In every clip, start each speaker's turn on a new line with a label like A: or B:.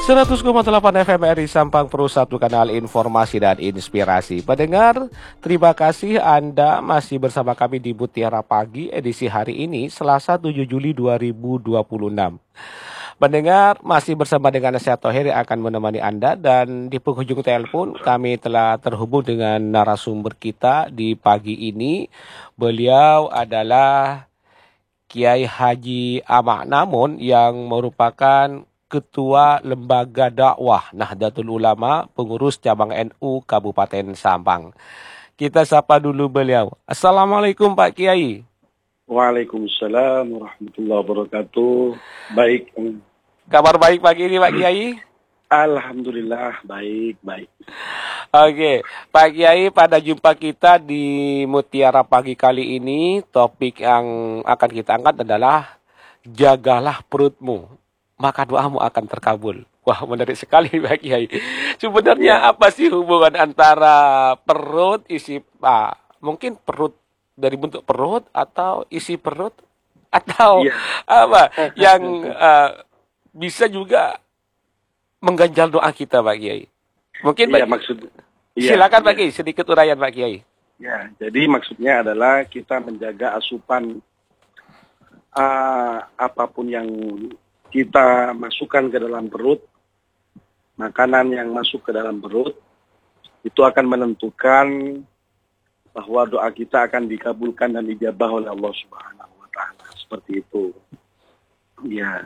A: 100,8 FM RI Sampang Pro, satu kanal informasi dan inspirasi. Pendengar, terima kasih Anda masih bersama kami di Mutiara Pagi edisi hari ini, Selasa 7 Juli 2026. Pendengar, masih bersama dengan saya Thohir yang akan menemani Anda, dan di penghujung telepon kami telah terhubung dengan narasumber kita di pagi ini. Beliau adalah Kiai Haji Ahmad Namun yang merupakan Ketua Lembaga Dakwah Nahdlatul Ulama, pengurus cabang NU Kabupaten Sampang. Kita sapa dulu beliau. Assalamualaikum Pak Kiai.
B: Waalaikumsalam warahmatullahi wabarakatuh. Baik.
A: Kabar baik pagi ini Pak Kiai?
B: Alhamdulillah baik.
A: Oke, Pak Kiai, pada jumpa kita di Mutiara Pagi kali ini, topik yang akan kita angkat adalah jagalah perutmu, maka doamu akan terkabul. Wah, menarik sekali Pak Kiai. Sebenarnya apa sih hubungan antara perut, mungkin perut dari bentuk perut atau isi perut, atau apa yang bisa juga mengganjal doa kita Pak Kiai? Mungkin silakan Pak Kiai, sedikit uraian Pak Kiai.
B: Ya, jadi maksudnya adalah kita menjaga asupan apapun yang kita masukkan ke dalam perut, makanan yang masuk ke dalam perut, itu akan menentukan bahwa doa kita akan dikabulkan dan dijabah oleh Allah Subhanahu wa Ta'ala. Seperti itu. Ya.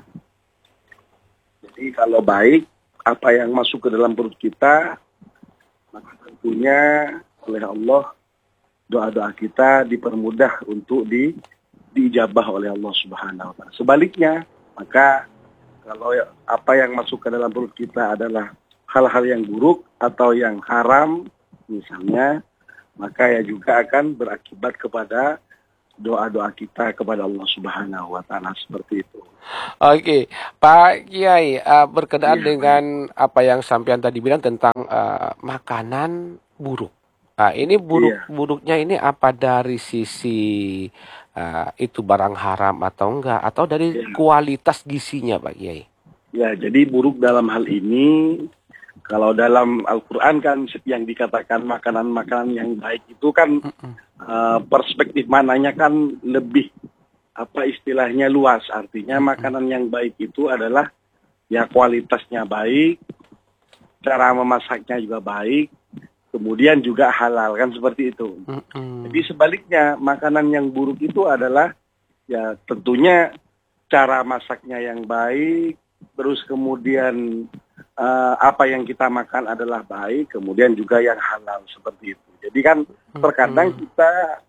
B: Jadi kalau baik, apa yang masuk ke dalam perut kita, maka tentunya oleh Allah doa-doa kita dipermudah untuk diijabah oleh Allah Subhanahu wa Ta'ala. Sebaliknya, maka kalau apa yang masuk ke dalam perut kita adalah hal-hal yang buruk atau yang haram misalnya, maka ya juga akan berakibat kepada doa-doa kita kepada Allah Subhanahu wa Ta'ala, seperti itu.
A: Oke, Pak Kiai, berkenaan dengan apa yang sampean tadi bilang tentang makanan buruk. Ini buruknya ini apa dari sisi itu barang haram atau enggak, atau dari kualitas gizinya Pak Kiai?
B: Ya, jadi buruk dalam hal ini, kalau dalam Al-Quran kan yang dikatakan makanan-makanan yang baik itu kan perspektif mananya kan lebih istilahnya luas. Artinya makanan yang baik itu adalah ya kualitasnya baik, cara memasaknya juga baik, kemudian juga halal, kan seperti itu. Jadi sebaliknya, makanan yang buruk itu adalah ya tentunya cara masaknya yang baik, terus kemudian apa yang kita makan adalah baik, kemudian juga yang halal, seperti itu. Jadi kan terkadang kita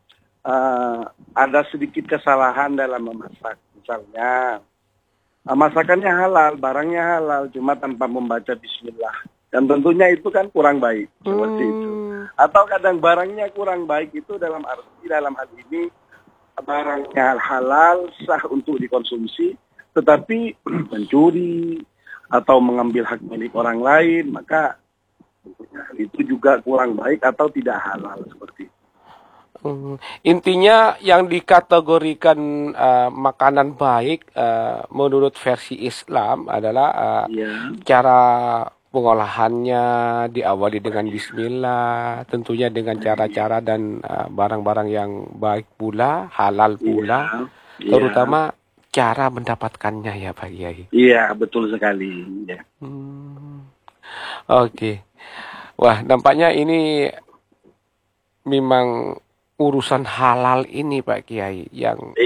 B: ada sedikit kesalahan dalam memasak. Misalnya masakannya halal, barangnya halal, cuma tanpa membaca bismillah. Dan tentunya itu kan kurang baik, seperti itu. Atau kadang barangnya kurang baik itu dalam hal ini barangnya halal, sah untuk dikonsumsi, tetapi mencuri atau mengambil hak milik orang lain, maka itu juga kurang baik atau tidak halal, seperti itu.
A: Intinya yang dikategorikan makanan baik menurut versi Islam adalah cara pengolahannya diawali dengan bismillah, tentunya dengan cara-cara dan barang-barang yang baik pula, halal pula, terutama cara mendapatkannya ya Pak Kiai.
B: Iya, betul sekali. Ya.
A: Oke. Wah, nampaknya ini memang urusan halal ini Pak Kiai yang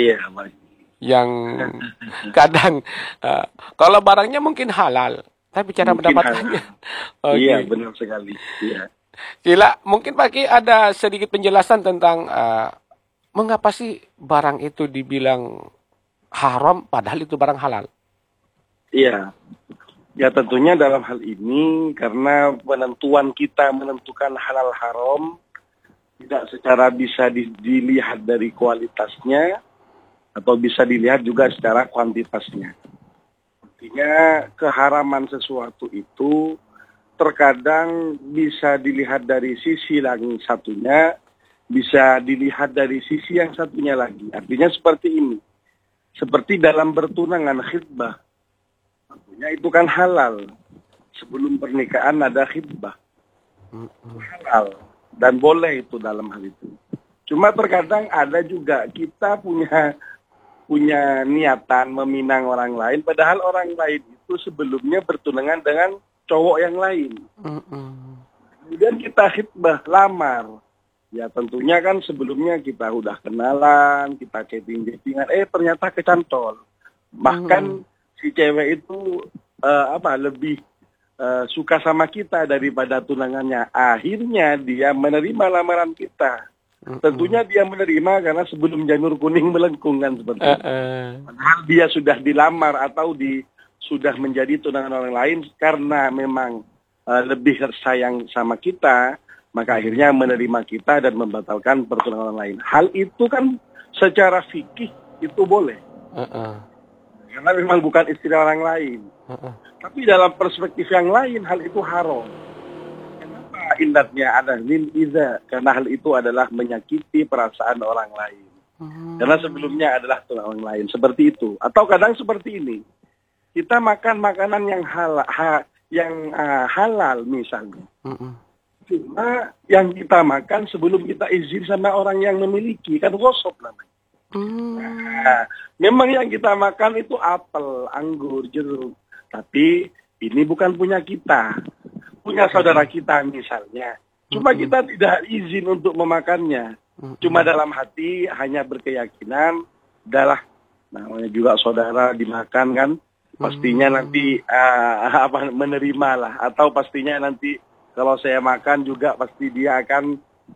A: kadang kalau barangnya mungkin halal, tapi cara mendapatkannya.
B: Iya, benar sekali. Iya.
A: Sila, mungkin Pak Kiai ada sedikit penjelasan tentang mengapa sih barang itu dibilang haram padahal itu barang halal?
B: Iya. Ya tentunya dalam hal ini karena penentuan kita menentukan halal haram tidak secara bisa dilihat dari kualitasnya atau bisa dilihat juga secara kuantitasnya. Artinya keharaman sesuatu itu terkadang bisa dilihat dari sisi yang satunya, bisa dilihat dari sisi yang satunya lagi. Artinya seperti ini. Seperti dalam bertunangan khitbah. Tentunya itu kan halal. sebelum pernikahan ada khitbah. Halal. Dan boleh itu dalam hal itu. Cuma terkadang ada juga kita punya niatan meminang orang lain, padahal orang lain itu sebelumnya bertunangan dengan cowok yang lain. Kemudian kita khitbah, lamar. Ya tentunya kan sebelumnya kita udah kenalan, kita chatting-chattingan, ternyata kecantol. Bahkan si cewek itu lebih suka sama kita daripada tunangannya. Akhirnya dia menerima lamaran kita. Tentunya dia menerima karena sebelum janur kuning melengkung kan seperti itu. Padahal dia sudah dilamar atau sudah menjadi tunangan orang lain karena memang lebih sayang sama kita, maka akhirnya menerima kita dan membatalkan pertunangan orang lain. Hal itu kan secara fikih itu boleh. Karena memang bukan istri orang lain. Tapi dalam perspektif yang lain hal itu haram. Kenapa indatnya ada lil iza? Karena hal itu adalah menyakiti perasaan orang lain. Karena sebelumnya adalah tunangan orang lain. Seperti itu. Atau kadang seperti ini. Kita makan makanan yang halal misalnya. Cuma yang kita makan sebelum kita izin sama orang yang memiliki, kan gosok namanya. Nah, memang yang kita makan itu apel, anggur, jeruk. Tapi ini bukan punya kita. Punya saudara kita misalnya. Cuma kita tidak izin untuk memakannya. Cuma dalam hati hanya berkeyakinan, adalah namanya juga saudara dimakan kan. Pastinya nanti menerima lah. Atau pastinya nanti kalau saya makan juga pasti dia akan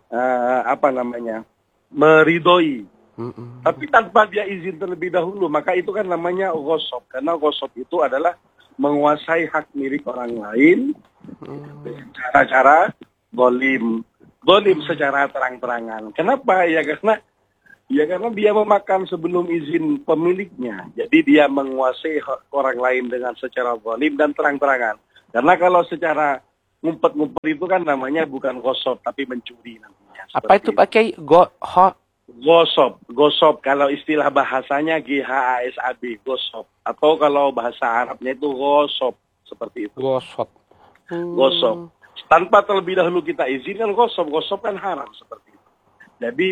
B: meridoi. Tapi tanpa dia izin terlebih dahulu, maka itu kan namanya ghosab. Karena ghosab itu adalah menguasai hak milik orang lain dengan cara-cara zalim secara terang-terangan. Kenapa? Ya karena dia memakan sebelum izin pemiliknya. Jadi dia menguasai hak orang lain dengan secara zalim dan terang-terangan. Karena kalau secara ngumpet-ngumpet itu kan namanya bukan gosop tapi mencuri namanya.
A: Apa itu pakai
B: gosop kalau istilah bahasanya GHASAB, gosop. Atau kalau bahasa Arabnya itu gosop, seperti itu. Gosop. Tanpa terlebih dahulu kita izinkan gosop kan haram seperti itu. Jadi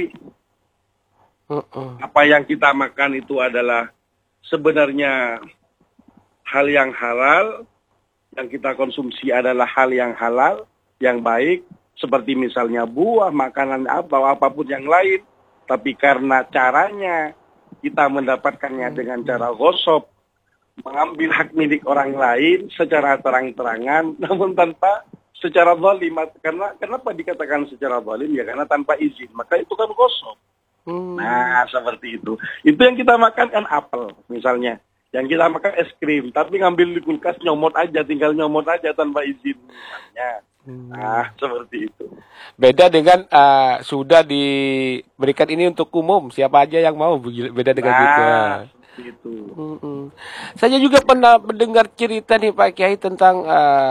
B: apa yang kita makan itu adalah sebenarnya hal yang halal. Yang kita konsumsi adalah hal yang halal, yang baik, seperti misalnya buah, makanan apapun yang lain. Tapi karena caranya kita mendapatkannya dengan cara gosop, mengambil hak milik orang lain secara terang-terangan, namun tanpa secara zalim. Kenapa dikatakan secara zalim? Ya karena tanpa izin. Maka itu kan gosop. Nah, seperti itu. Itu yang kita makan kan apel, misalnya. Yang kita makan es krim, tapi ngambil di kulkas tinggal nyomot aja tanpa izin. Misalnya. Nah, seperti itu.
A: Beda dengan sudah diberikan ini untuk umum, siapa aja yang mau, beda dengan gitu.
B: Itu.
A: Saya juga pernah mendengar cerita nih Pak Kiai tentang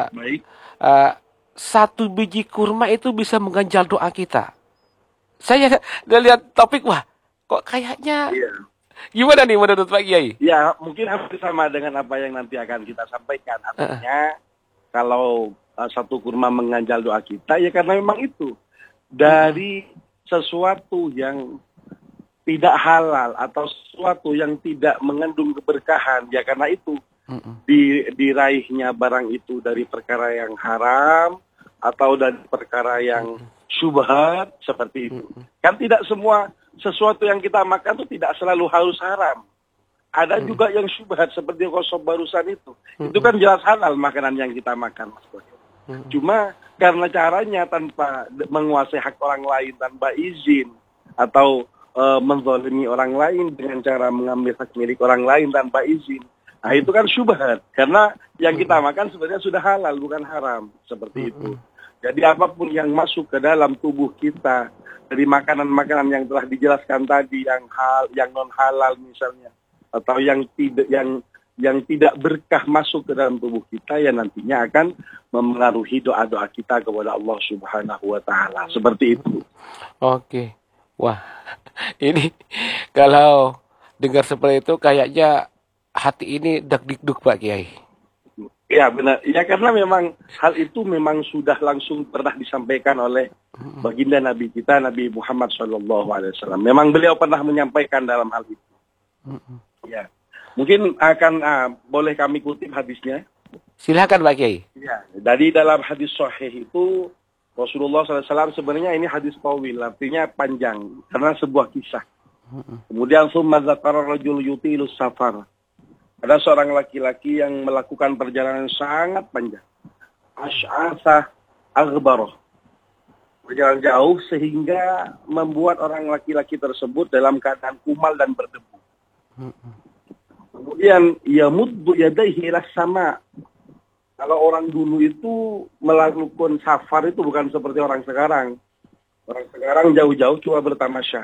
A: satu biji kurma itu bisa mengganjal doa kita. Saya udah lihat topik, wah kok kayaknya... Iya. Gimana nih menurut Pak Kiai?
B: Ya, mungkin hampir sama dengan apa yang nanti akan kita sampaikan. Artinya, kalau satu kurma mengganjal doa kita, ya karena memang itu. Dari sesuatu yang tidak halal atau sesuatu yang tidak mengandung keberkahan, ya karena itu. Diraihnya barang itu dari perkara yang haram atau dari perkara yang syubhat, seperti itu. Kan tidak semua sesuatu yang kita makan itu tidak selalu harus haram. Ada juga yang syubhat seperti gosop barusan itu. Itu kan jelas halal makanan yang kita makan. Cuma karena caranya tanpa menguasai hak orang lain tanpa izin atau menzalimi orang lain dengan cara mengambil hak milik orang lain tanpa izin. Nah itu kan syubhat. Karena yang kita makan sebenarnya sudah halal bukan haram. Seperti itu. Jadi apapun yang masuk ke dalam tubuh kita dari makanan-makanan yang telah dijelaskan tadi, yang non halal misalnya, atau yang tidak berkah masuk ke dalam tubuh kita, ya nantinya akan memengaruhi doa-doa kita kepada Allah Subhanahu wa Ta'ala. Seperti itu.
A: Oke. Wah, ini kalau dengar seperti itu kayaknya hati ini deg-deg Pak Kiai.
B: Ya benar. Ya karena memang hal itu memang sudah langsung pernah disampaikan oleh baginda Nabi kita Nabi Muhammad SAW. Memang beliau pernah menyampaikan dalam hal itu. Ya. Mungkin akan boleh kami kutip hadisnya.
A: Silakan Pak Kiai.
B: Ya. Dari dalam hadis sahih itu Rasulullah SAW sebenarnya ini hadis tawil, artinya panjang karena sebuah kisah. Kemudian summa dzakara rajul yutilus safar. Ada seorang laki-laki yang melakukan perjalanan sangat panjang. Asy'asa aghbarah. Berjalan jauh sehingga membuat orang laki-laki tersebut dalam keadaan kumal dan berdebu. Kemudian yamuddu yadayhi ila sama. Kalau orang dulu itu melakukan safar itu bukan seperti orang sekarang. Orang sekarang jauh-jauh cuma bertamasya.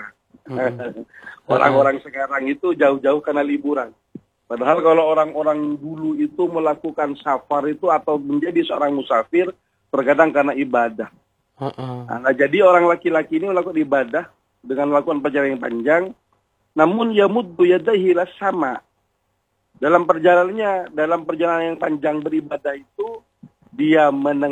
B: Orang-orang sekarang itu jauh-jauh karena liburan. Padahal kalau orang-orang dulu itu melakukan safar itu atau menjadi seorang musafir terkadang karena ibadah. Nah, jadi orang laki-laki ini melakukan ibadah dengan melakukan perjalanan yang panjang, namun yamuddu yadayhi ila sama. Dalam perjalanan yang panjang beribadah itu dia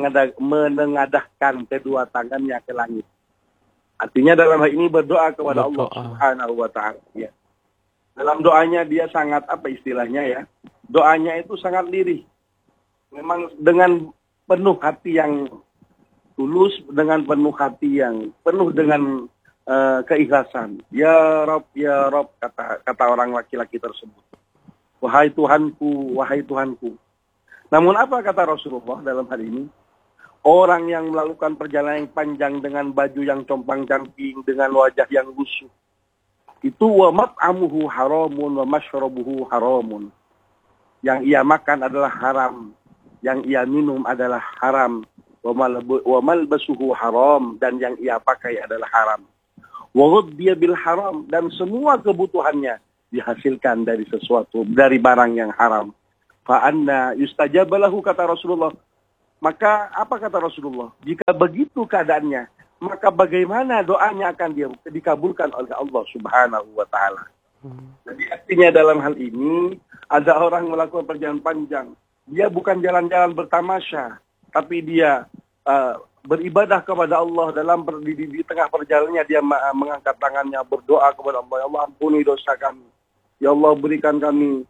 B: menengadahkan kedua tangannya ke langit. Artinya dalam hal ini berdoa kepada Allah Subhanahu wa taala, ya. Dalam doanya dia sangat istilahnya ya. Doanya itu sangat lirih. Memang dengan penuh hati yang tulus, dengan penuh hati yang penuh dengan keikhlasan. Ya Rob, kata orang laki-laki tersebut. Wahai Tuhanku, wahai Tuhanku. Namun apa kata Rasulullah dalam hal ini? Orang yang melakukan perjalanan yang panjang dengan baju yang compang-camping, dengan wajah yang lusuh, itu wa mat'amuhu haramun wa mashrabuhu haramun. Yang ia makan adalah haram, yang ia minum adalah haram, wa malbasuhu haram, dan yang ia pakai adalah haram. Wa ghuddiya bil haram, dan semua kebutuhannya dihasilkan dari dari barang yang haram. Fa anna yustajabalahu, kata Rasulullah. Maka apa kata Rasulullah? Jika begitu keadaannya, maka bagaimana doanya akan dikabulkan oleh Allah Subhanahu wa taala. Jadi artinya dalam hal ini ada orang melakukan perjalanan panjang. Dia bukan jalan-jalan bertamasya, tapi dia beribadah kepada Allah di tengah perjalanannya dia mengangkat tangannya berdoa kepada Allah. Ya Allah, ampuni dosa kami. Ya Allah, berikan kami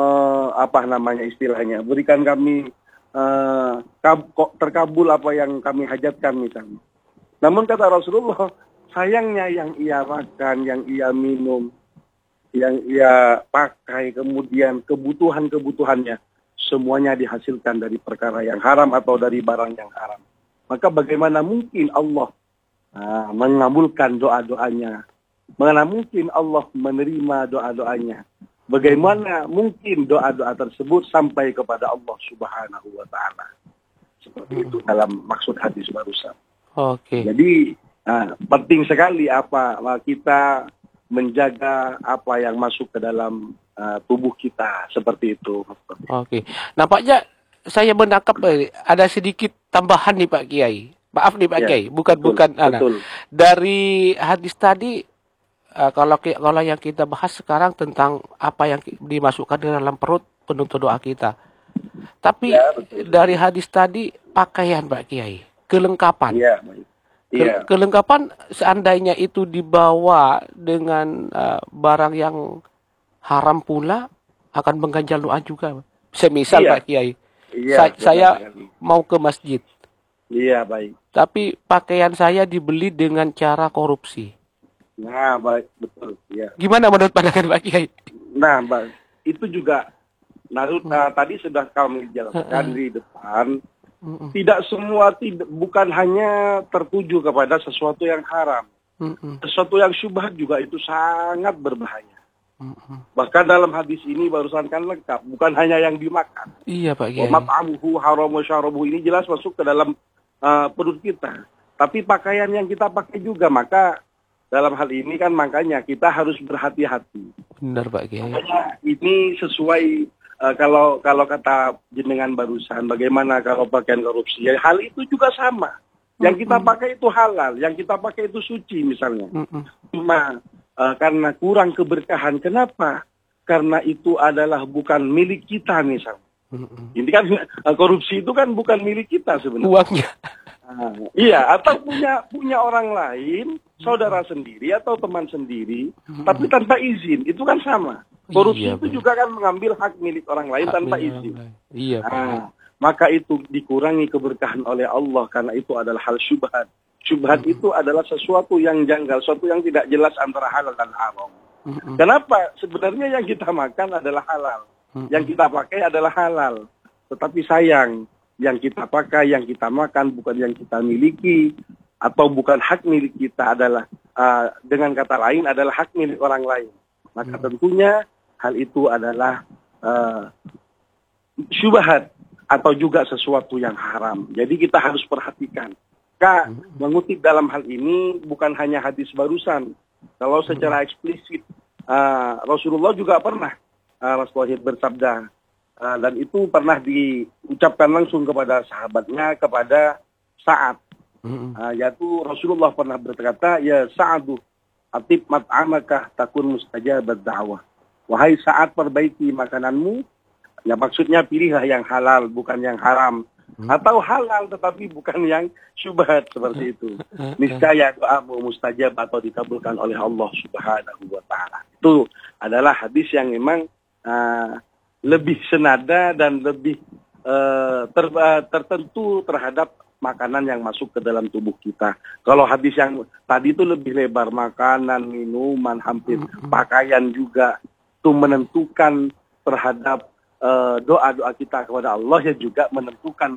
B: istilahnya? Berikan kami terkabul apa yang kami hajatkan misalnya. Namun kata Rasulullah, sayangnya yang ia makan, yang ia minum, yang ia pakai, kemudian kebutuhannya, semuanya dihasilkan dari perkara yang haram atau dari barang yang haram. Maka bagaimana mungkin Allah mengabulkan doa-doanya? Bagaimana mungkin Allah menerima doa-doanya? Bagaimana mungkin doa-doa tersebut sampai kepada Allah Subhanahu wa taala? Seperti itu dalam maksud hadis barusan.
A: Oke.
B: Jadi penting sekali kita menjaga apa yang masuk ke dalam tubuh kita seperti itu.
A: Oke. Nampaknya saya menangkap ada sedikit tambahan nih Pak Kiai. Maaf nih Pak Kiai, bukan
B: betul.
A: Dari hadis tadi kalau yang kita bahas sekarang tentang apa yang dimasukkan di dalam perut penuntut doa kita. Tapi dari hadis tadi pakaian Pak Kiai. Kelengkapan.
B: Iya, baik. Iya.
A: Kelengkapan seandainya itu dibawa dengan barang yang haram pula akan mengganjal doa juga. Semisal Pak Kiai, saya mau ke masjid.
B: Iya, baik.
A: Tapi pakaian saya dibeli dengan cara korupsi.
B: Nah, baik, betul. Ya.
A: Gimana menurut pandangan Pak Kiai?
B: Nah, baik. Itu juga tadi sudah kami jelaskan di depan. Tidak semua, bukan hanya tertuju kepada sesuatu yang haram. Sesuatu yang syubhat juga itu sangat berbahaya. Bahkan dalam hadis ini barusan kan lengkap, bukan hanya yang dimakan.
A: Iya Pak Kiai.
B: Mat'amuhu haram wa syarabuhu ini jelas masuk ke dalam perut kita. Tapi pakaian yang kita pakai juga, maka dalam hal ini kan makanya kita harus berhati-hati.
A: Benar Pak Kiai.
B: Makanya ini sesuai kalau kata jenengan barusan, bagaimana kalau pakaian korupsi? Ya, hal itu juga sama. Yang kita pakai itu halal, yang kita pakai itu suci misalnya. Cuma karena kurang keberkahan, kenapa? Karena itu adalah bukan milik kita misalnya. Ini kan korupsi itu kan bukan milik kita sebenarnya.
A: Uangnya.
B: Iya, atau punya orang lain, saudara sendiri atau teman sendiri, tapi tanpa izin, itu kan sama. Korupsi itu juga kan mengambil hak milik orang lain tanpa izin.
A: Iya, Pak.
B: Maka itu dikurangi keberkahan oleh Allah karena itu adalah hal syubhat. Syubhat itu adalah sesuatu yang janggal, sesuatu yang tidak jelas antara halal dan haram. Kenapa? Sebenarnya yang kita makan adalah halal, yang kita pakai adalah halal. Tetapi sayang, yang kita pakai, yang kita makan bukan yang kita miliki, atau bukan hak milik kita, adalah dengan kata lain adalah hak milik orang lain. Maka tentunya hal itu adalah syubhat atau juga sesuatu yang haram. Jadi kita harus perhatikan. Kak, mengutip dalam hal ini bukan hanya hadis barusan. Kalau secara eksplisit Rasulullah juga pernah Rasulullah bersabda, dan itu pernah diucapkan langsung kepada sahabatnya, kepada Sa'ad. Yaitu Rasulullah pernah berkata, ya Sa'adu, atib mat'amaka takun mustajabat da'wah. Wahai Sa'ad, perbaiki makananmu. Ya maksudnya pilihlah yang halal, bukan yang haram. Atau halal tetapi bukan yang syubhat, seperti itu. Niscaya doamu mustajab atau dikabulkan oleh Allah Subhanahu wa Ta'ala. Itu adalah hadis yang memang lebih senada dan lebih tertentu terhadap makanan yang masuk ke dalam tubuh kita. Kalau hadis yang tadi itu lebih lebar, makanan, minuman, hampir pakaian juga, itu menentukan terhadap doa-doa kita kepada Allah, yang juga menentukan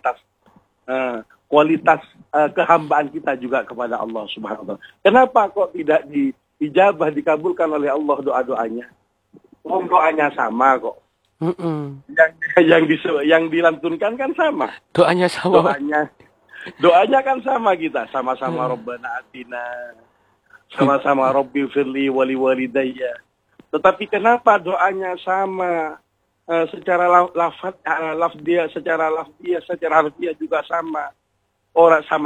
B: kualitas kehambaan kita juga kepada Allah Subhanahu wa Ta'ala. Kenapa kok tidak diijabah, dikabulkan oleh Allah doa-doanya? Doanya sama kok. Yang dilantunkan kan sama.
A: Doanya sama.
B: Doanya kan sama kita. Sama-sama Rabbana Atina. Sama-sama Rabbi firli wali walidayya. Tetapi kenapa doanya sama? Secara lafaz, secara harfiah juga sama. Orang sama